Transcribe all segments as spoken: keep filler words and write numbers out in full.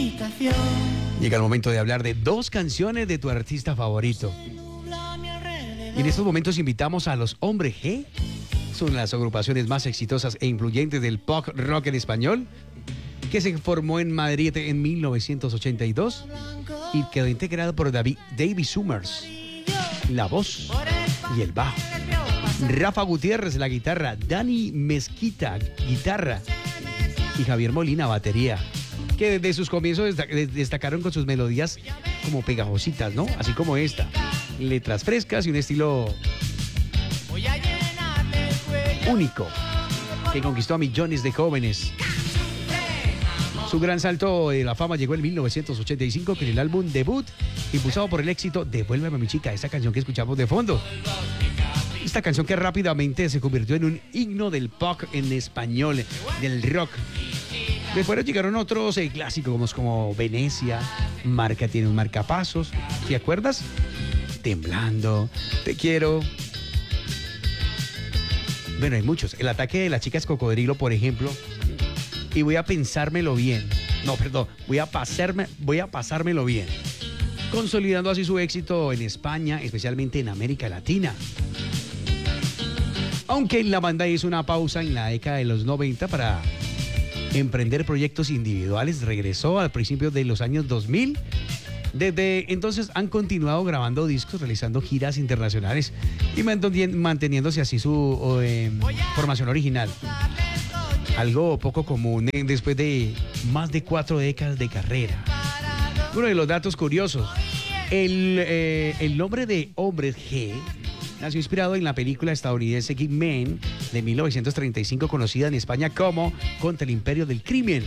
habitación. Llega el momento de hablar de dos canciones de tu artista favorito. Y en estos momentos invitamos a los Hombre G. Son las agrupaciones más exitosas e influyentes del pop rock en español, que se formó en Madrid en mil novecientos ochenta y dos y quedó integrado por David, David Summers, la voz y el bajo, Rafa Gutiérrez, la guitarra, Dani Mezquita, guitarra, y Javier Molina, batería, que desde sus comienzos destacaron con sus melodías como pegajositas, ¿no? Así como esta, letras frescas y un estilo único que conquistó a millones de jóvenes. Su gran salto de la fama llegó en mil novecientos ochenta y cinco con el álbum debut, impulsado por el éxito Devuélveme a mi chica, esa canción que escuchamos de fondo. Esta canción que rápidamente se convirtió en un himno del pop en español, del rock. Después llegaron otros eh, clásicos como, como Venecia, Marca tiene un marcapasos, ¿te acuerdas? Temblando, Te quiero. Bueno, hay muchos. El ataque de las chicas cocodrilo, por ejemplo. Y voy a pensármelo bien. No, perdón. Voy a pasarme, voy a pasármelo bien. Consolidando así su éxito en España, especialmente en América Latina. Aunque la banda hizo una pausa en la década de los noventa para emprender proyectos individuales, regresó al principio de los años dos mil. Desde entonces han continuado grabando discos, realizando giras internacionales y manteniéndose así su eh, formación original. Algo poco común eh, después de más de cuatro décadas de carrera. Uno de los datos curiosos, el, eh, el nombre de Hombre G nació inspirado en la película estadounidense Kick Man de mil novecientos treinta y cinco, conocida en España como Contra el Imperio del Crimen.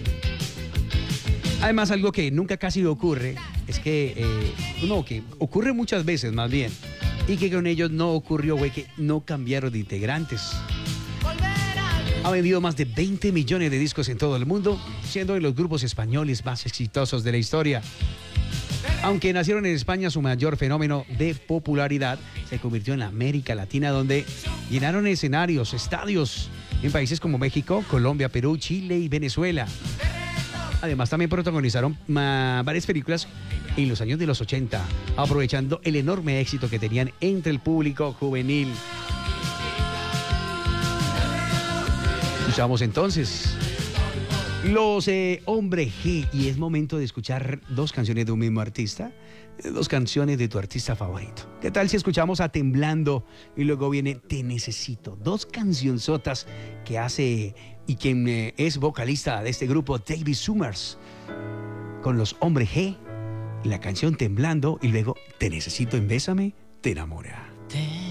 Además, algo que nunca casi ocurre es que, eh, no, que ocurre muchas veces más bien, y que con ellos no ocurrió, fue que no cambiaron de integrantes. Ha vendido más de veinte millones de discos en todo el mundo, siendo de los grupos españoles más exitosos de la historia. Aunque nacieron en España, su mayor fenómeno de popularidad se convirtió en América Latina, donde llenaron escenarios, estadios en países como México, Colombia, Perú, Chile y Venezuela. Además, también protagonizaron ma, varias películas en los años de los ochenta, aprovechando el enorme éxito que tenían entre el público juvenil. Escuchamos entonces los eh, Hombre G, y es momento de escuchar dos canciones de un mismo artista, dos canciones de tu artista favorito. ¿Qué tal si escuchamos a Temblando y luego viene Te Necesito? Dos cancionzotas que hace y quien eh, es vocalista de este grupo, David Summers, con los Hombre G, y la canción Temblando y luego Te Necesito en Bésame, te enamora. Te